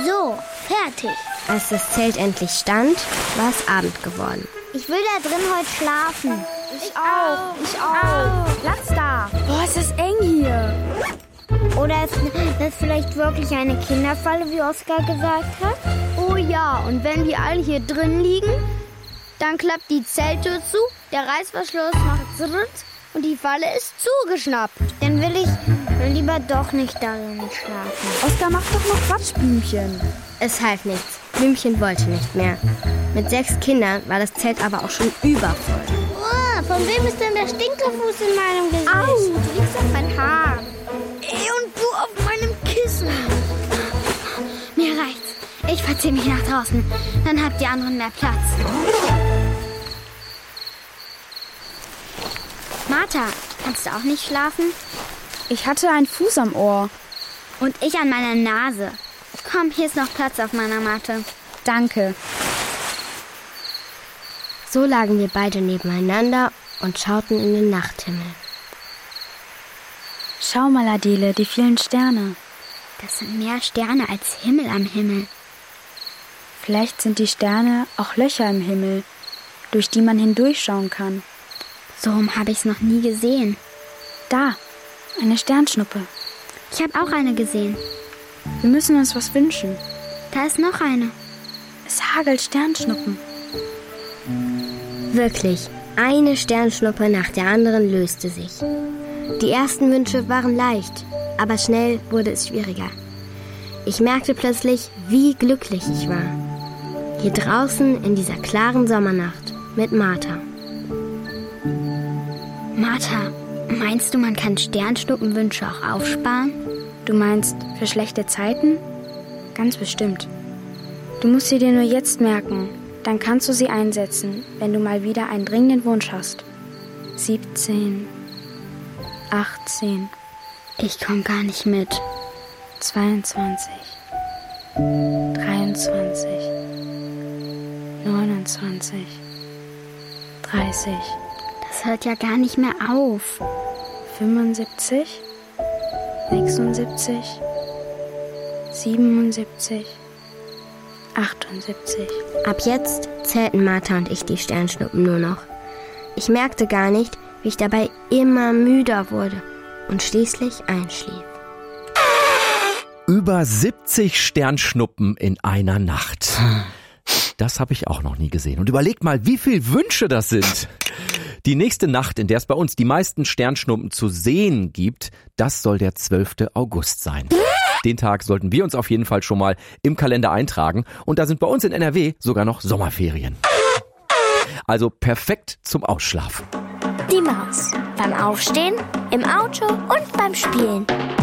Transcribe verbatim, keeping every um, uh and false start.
So, fertig. Als das Zelt endlich stand, war es Abend geworden. Ich will da drin heute schlafen. Ich auch, ich auch. Platz da. Boah, ist das eng hier. Oder ist das vielleicht wirklich eine Kinderfalle, wie Oskar gesagt hat? Oh ja, und wenn wir alle hier drin liegen, dann klappt die Zelttür zu, der Reißverschluss macht zurück und die Falle ist zugeschnappt. Dann will ich lieber doch nicht darin schlafen. Oskar, mach doch noch Quatschblümchen. Es half nichts. Blümchen wollte nicht mehr. Mit sechs Kindern war das Zelt aber auch schon übervoll. Oh, von wem ist denn der Stinkefuß in meinem Gesicht? Au, du liegst auf mein Haar. Ey, und du auf meinem Kissen. Mir reicht's. Ich verzieh mich nach draußen. Dann habt die anderen mehr Platz. Martha, kannst du auch nicht schlafen? Ich hatte einen Fuß am Ohr. Und ich an meiner Nase. Komm, hier ist noch Platz auf meiner Matte. Danke. So lagen wir beide nebeneinander und schauten in den Nachthimmel. Schau mal, Adele, die vielen Sterne. Das sind mehr Sterne als Himmel am Himmel. Vielleicht sind die Sterne auch Löcher im Himmel, durch die man hindurchschauen kann. So habe ich es noch nie gesehen. Da, eine Sternschnuppe. Ich habe auch eine gesehen. Wir müssen uns was wünschen. Da ist noch eine. Es hagelt Sternschnuppen. Wirklich, eine Sternschnuppe nach der anderen löste sich. Die ersten Wünsche waren leicht, aber schnell wurde es schwieriger. Ich merkte plötzlich, wie glücklich ich war. Hier draußen in dieser klaren Sommernacht mit Martha. Martha, meinst du, man kann Sternschnuppenwünsche auch aufsparen? Du meinst für schlechte Zeiten? Ganz bestimmt. Du musst sie dir nur jetzt merken. Dann kannst du sie einsetzen, wenn du mal wieder einen dringenden Wunsch hast. siebzehn, achtzehn. Ich komm gar nicht mit. zweiundzwanzig, dreiundzwanzig, neunundzwanzig, dreißig. Das hört ja gar nicht mehr auf. fünfundsiebzig, sechsundsiebzig, siebenundsiebzig, achtundsiebzig. Ab jetzt zählten Martha und ich die Sternschnuppen nur noch. Ich merkte gar nicht, wie ich dabei immer müder wurde und schließlich einschlief. Über siebzig Sternschnuppen in einer Nacht. Das habe ich auch noch nie gesehen. Und überlegt mal, wie viele Wünsche das sind. Die nächste Nacht, in der es bei uns die meisten Sternschnuppen zu sehen gibt, das soll der zwölfte August sein. Den Tag sollten wir uns auf jeden Fall schon mal im Kalender eintragen. Und da sind bei uns in N R W sogar noch Sommerferien. Also perfekt zum Ausschlafen. Die Maus. Beim Aufstehen, im Auto und beim Spielen.